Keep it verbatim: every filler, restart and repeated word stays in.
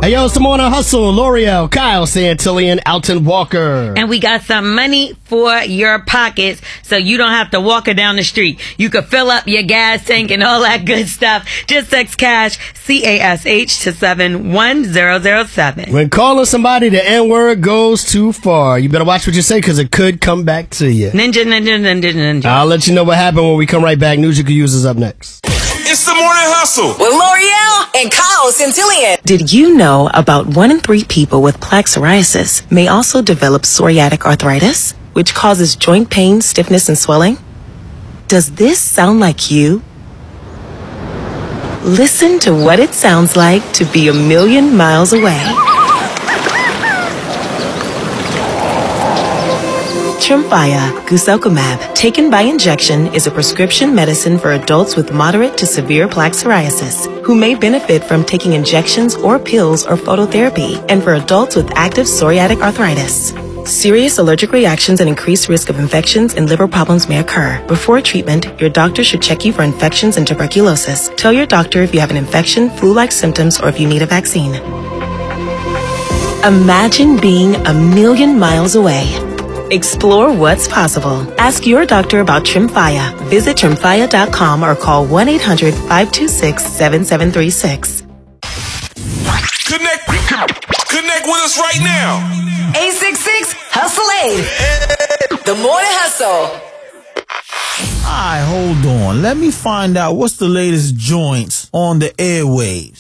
Hey, yo, it's the Morning Hustle. L'Oreal, Kyle Santillian, Alton Walker. And we got some money for your pockets so you don't have to walk it down the street. You can fill up your gas tank and all that good stuff. Just text cash, C A S H, to seven one zero zero seven. When calling somebody, the N-word goes too far. You better watch what you say because it could come back to you. Ninja, ninja, ninja, ninja. I'll let you know what happened when we come right back. News you can use is up next. It's the Morning Hustle with L'Oreal and Kyle Santillian. Did you know about one in three people with plaque psoriasis may also develop psoriatic arthritis, which causes joint pain, stiffness, and swelling? Does this sound like you? Listen to what it sounds like to be a million miles away. Tremfya guselkumab, taken by injection, is a prescription medicine for adults with moderate to severe plaque psoriasis who may benefit from taking injections or pills or phototherapy, and for adults with active psoriatic arthritis. Serious allergic reactions and increased risk of infections and liver problems may occur. Before treatment, your doctor should check you for infections and tuberculosis. Tell your doctor if you have an infection, flu-like symptoms, or if you need a vaccine. Imagine being a million miles away. Explore what's possible. Ask your doctor about Tremfya. Visit tremfya dot com or call one eight hundred five two six seven seven three six. Connect, connect with us right now. eight six six, hustle eight. The Morning Hustle. All right, hold on. Let me find out what's the latest joints on the airwaves.